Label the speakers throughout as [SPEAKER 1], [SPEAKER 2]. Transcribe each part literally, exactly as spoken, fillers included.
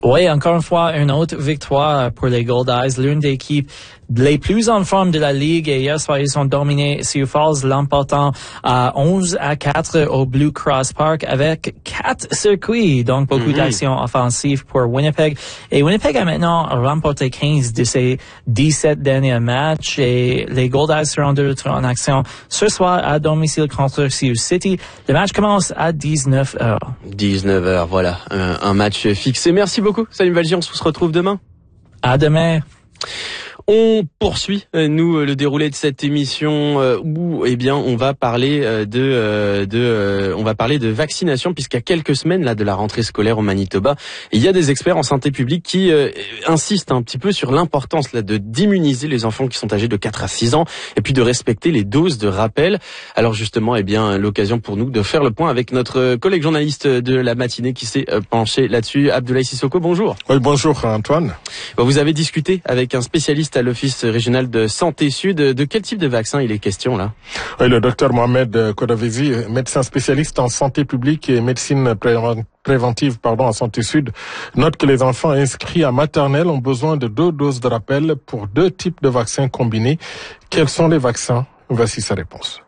[SPEAKER 1] Oui, encore une fois, une autre victoire pour les Goldeyes, l'une des équipes les plus en forme de la Ligue. Et hier soir, ils ont dominé Sioux Falls, l'emportant à onze à quatre au Blue Cross Park avec quatre circuits. Donc, beaucoup mm-hmm. d'actions offensives pour Winnipeg. Et Winnipeg a maintenant remporté quinze de ses dix-sept derniers matchs. Et les Goldeyes seront de retour en action ce soir à domicile contre Sioux City. Le match commence à dix-neuf heures.
[SPEAKER 2] dix-neuf heures, voilà. Un, un match fixé. Merci beaucoup, Salim Valji. On se retrouve demain.
[SPEAKER 1] À demain.
[SPEAKER 2] On poursuit, nous, le déroulé de cette émission euh, où, eh bien, on va parler euh, de, euh, de, euh, on va parler de vaccination, puisqu'à quelques semaines là de la rentrée scolaire au Manitoba, il y a des experts en santé publique qui euh, insistent un petit peu sur l'importance là de d'immuniser les enfants qui sont âgés de quatre à six ans, et puis de respecter les doses de rappel. Alors justement, eh bien, l'occasion pour nous de faire le point avec notre collègue journaliste de la matinée qui s'est penché là-dessus, Abdoulaye Sissoko. Bonjour.
[SPEAKER 3] Oui, bonjour Antoine.
[SPEAKER 2] Bon, vous avez discuté avec un spécialiste à l'Office régional de santé sud. De quel type de vaccin il est question là?
[SPEAKER 3] Oui, le docteur Mohamed Kodavezi, médecin spécialiste en santé publique et médecine pré- préventive pardon, en santé sud, note que les enfants inscrits à maternelle ont besoin de deux doses de rappel pour deux types de vaccins combinés. Quels sont les vaccins? Voici sa réponse.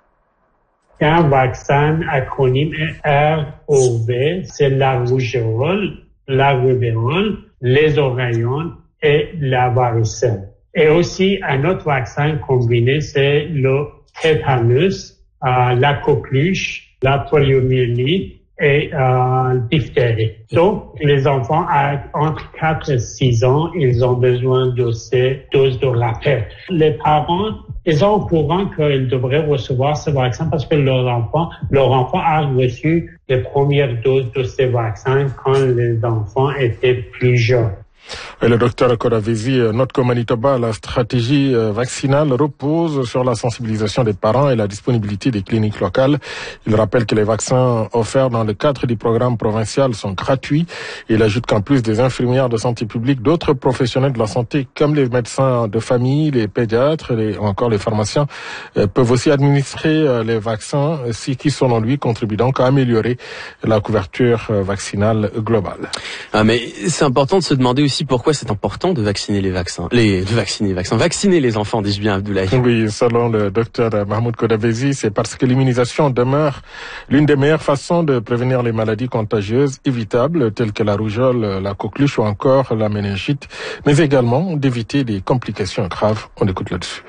[SPEAKER 4] Un vaccin acronyme R O V, c'est la rougeole, la rubéole, les oreillons et la varicelle. Et aussi, un autre vaccin combiné, c'est le tétanus, euh, la coqueluche, la poliomyélite et euh, diphtérie. Donc, les enfants à, entre quatre et six ans, ils ont besoin de ces doses de rappel. Les parents, ils sont au courant qu'ils devraient recevoir ce vaccin parce que leur enfant, leur enfant a reçu les premières doses de ces vaccins quand les enfants étaient plus jeunes.
[SPEAKER 3] Et le docteur Kodavezi note qu'au Manitoba, la stratégie vaccinale repose sur la sensibilisation des parents et la disponibilité des cliniques locales. Il rappelle que les vaccins offerts dans le cadre du programme provincial sont gratuits. Il ajoute qu'en plus des infirmières de santé publique, d'autres professionnels de la santé comme les médecins de famille, les pédiatres les, ou encore les pharmaciens peuvent aussi administrer les vaccins, ce qui selon lui contribue donc à améliorer la couverture vaccinale globale.
[SPEAKER 2] Ah, mais c'est important de se demander aussi pourquoi c'est important de vacciner les vaccins, les, de vacciner les vaccins, vacciner les enfants, dis-je bien, Abdoulaye.
[SPEAKER 3] Oui, selon le docteur Mahmoud Kodavezi, c'est parce que l'immunisation demeure l'une des meilleures façons de prévenir les maladies contagieuses évitables, telles que la rougeole, la coqueluche ou encore la méningite, mais également d'éviter des complications graves. On écoute là-dessus.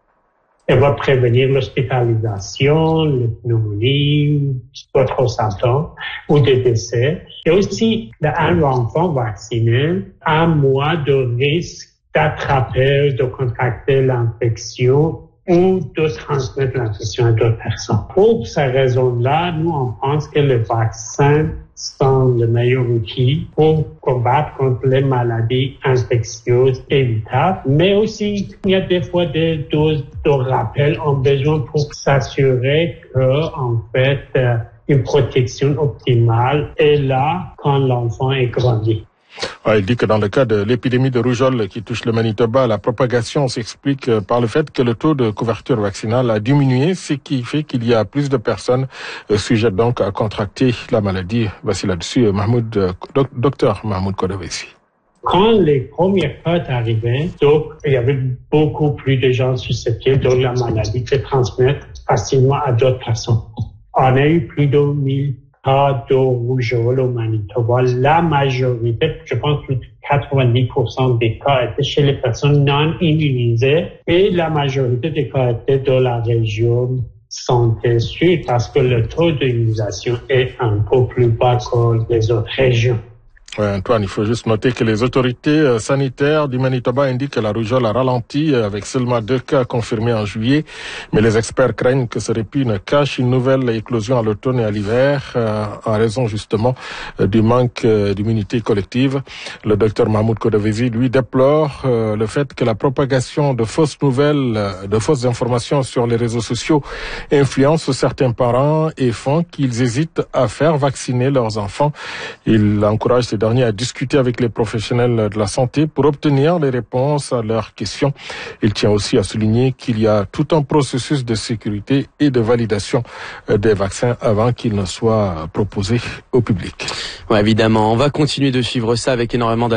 [SPEAKER 4] Elle va prévenir l'hospitalisation, la pneumonie, d'autres symptômes ou des décès. Et aussi, un enfant vacciné a moins de risque d'attraper, de contracter l'infection ou de transmettre l'infection à d'autres personnes. Pour ces raisons-là, nous, on pense que les vaccins sont le meilleur outil pour combattre contre les maladies infectieuses évitables. Mais aussi, il y a des fois des doses de rappel en besoin pour s'assurer que, en fait, euh, une protection optimale est là quand l'enfant est grandi.
[SPEAKER 3] Ouais, il dit que dans le cas de l'épidémie de rougeole qui touche le Manitoba, la propagation s'explique par le fait que le taux de couverture vaccinale a diminué, ce qui fait qu'il y a plus de personnes sujettes donc à contracter la maladie. Voici là-dessus Mahmoud, docteur Mahmoud Kodavezi.
[SPEAKER 4] Quand les premiers cas sont arrivés, donc il y avait beaucoup plus de gens susceptibles de la maladie qui transmettent facilement à d'autres personnes. On a eu plus de mille cas de rougeole au Manitoba. La majorité, je pense que quatre-vingt-dix pour cent des cas étaient chez les personnes non immunisées et la majorité des cas étaient de la région santé sud parce que le taux d'immunisation est un peu plus bas que les autres régions.
[SPEAKER 3] Ouais, Antoine, il faut juste noter que les autorités sanitaires du Manitoba indiquent que la rougeole a ralenti avec seulement deux cas confirmés en juillet. Mais les experts craignent que ce répit ne cache une nouvelle éclosion à l'automne et à l'hiver euh, en raison justement euh, du manque euh, d'immunité collective. Le docteur Mahmoud Kodavezi, lui, déplore euh, le fait que la propagation de fausses nouvelles, euh, de fausses informations sur les réseaux sociaux influence certains parents et font qu'ils hésitent à faire vacciner leurs enfants. Il encourage ces derniers à discuter avec les professionnels de la santé pour obtenir les réponses à leurs questions. Il tient aussi à souligner qu'il y a tout un processus de sécurité et de validation des vaccins avant qu'ils ne soient proposés au public.
[SPEAKER 2] Ouais, évidemment, on va continuer de suivre ça avec énormément